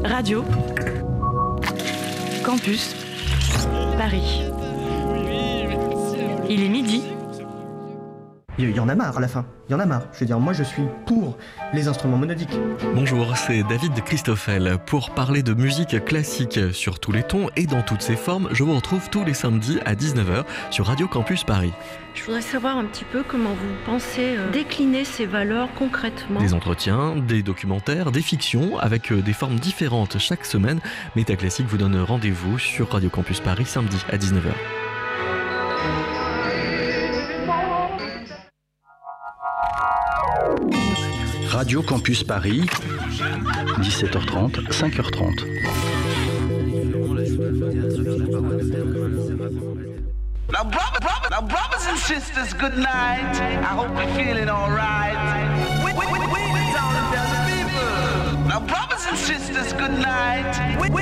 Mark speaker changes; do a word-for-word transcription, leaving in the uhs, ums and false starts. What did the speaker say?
Speaker 1: Radio Campus Paris. Il est midi.
Speaker 2: Il y en a marre à la fin, il y en a marre. Je veux dire, moi je suis pour les instruments monodiques.
Speaker 3: Bonjour, c'est David Christoffel. Pour parler de musique classique sur tous les tons et dans toutes ses formes, je vous retrouve tous les samedis à dix-neuf heures sur Radio Campus Paris.
Speaker 4: Je voudrais savoir un petit peu comment vous pensez décliner ces valeurs concrètement.
Speaker 3: Des entretiens, des documentaires, des fictions avec des formes différentes chaque semaine. Métaclassique vous donne rendez-vous sur Radio Campus Paris samedi à dix-neuf heures.
Speaker 5: Radio Campus Paris, dix-sept heures trente, cinq heures trente.
Speaker 6: Now, brother, brother, now brothers and sisters, good night. I hope you're feeling alright. We, we, we, we, we down and down the people. Now, brothers and sisters, good night. We, we,